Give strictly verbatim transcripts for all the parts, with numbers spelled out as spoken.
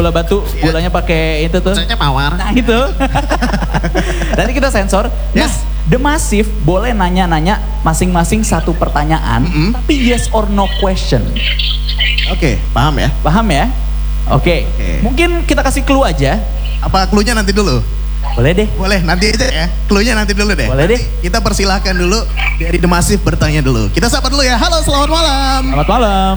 Bola batu, Iya. bolanya pakai itu tuh. Biasanya mawar. Nah itu. Nanti kita sensor. Yes. Nah, The Massive boleh nanya-nanya masing-masing satu pertanyaan, Mm-mm. tapi yes or no question. Oke, paham ya? Paham ya? Oke. Oke. Mungkin kita kasih clue aja. Apa clue-nya nanti dulu? Boleh deh. Boleh, nanti aja ya. Clue-nya nanti dulu deh. Boleh deh. Kita persilahkan dulu dari The Massive bertanya dulu. Kita sapa dulu ya. Halo, selamat malam. Selamat malam.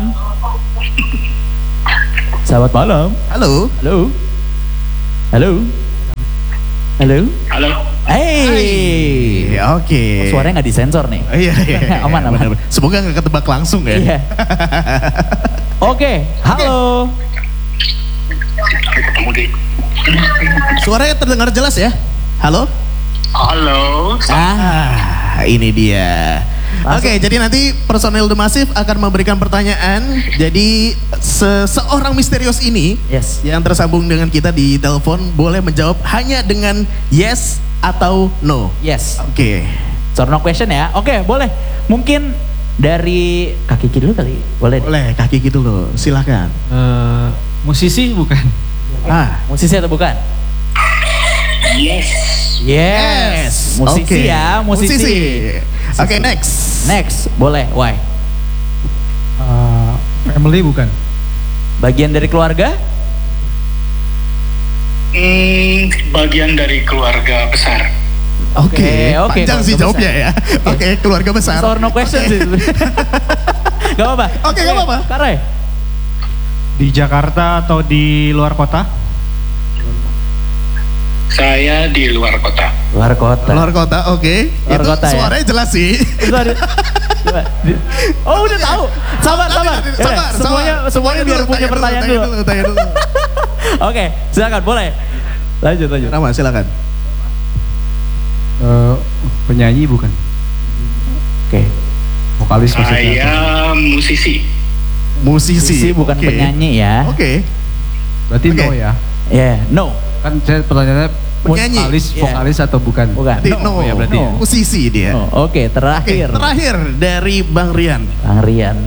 Selamat malam. Halo. Halo. Halo. Halo. Halo. Hey. Hai, Oke. Suaranya nggak disensor nih. Oh, iya, iya, iya. Aman, aman. Benar. Semoga nggak ketebak langsung ya. Iya. Oke, halo. Suaranya terdengar jelas ya? Halo? Halo. Ah, Ah, ini dia. Masuk. Oke, jadi nanti personel The Massive akan memberikan pertanyaan. Jadi seseorang misterius ini yes. yang tersambung dengan kita di telepon boleh menjawab hanya dengan yes atau no. Yes. Oke. So no question ya. Oke, boleh. Mungkin dari kaki kiri dulu kali. Boleh. deh. Boleh kaki gitu loh. Silahkan. Eh, musisi bukan? Ah, Musisi atau bukan? Yes. Yes. Musisi Oke. ya, musisi. Oke, next. Next, boleh. Why? Eh, family bukan? Bagian dari keluarga? Hmm, bagian dari keluarga besar. Oke, oke. panjang sih keluarga jawabnya ya. Oke, keluarga besar. Or no question sih. Gak apa-apa. Oke, gak apa-apa. Karay. Di Jakarta atau di luar kota? Saya di luar kota. Luar kota. Luar kota, oke. Luar Itu kota ya. suaranya jelas sih. Itu ada- Coba. Di- Oh udah tahu. Sabar, Nanti, sabar. nanti, Ya, sabar, semuanya, sabar. semuanya biar Tanya punya dulu, pertanyaan tanya dulu. dulu. Tanya dulu. Oke, silakan boleh. Lanjut, lanjut. Rama, silakan. Eh, penyanyi bukan? Oke. Vokalis maksudnya? Saya musisi. Musisi. Musisi bukan Oke. penyanyi ya. Oke. Berarti Oke. no ya? Ya, no. Kan saya pertanyaannya Penyanyi. vokalis, Iya. vokalis atau bukan? Bukan. Berarti no, Oh, ya berarti no. ya. Musisi dia. Oh, Oke, Oke, terakhir. terakhir dari Bang Rian. Bang Rian.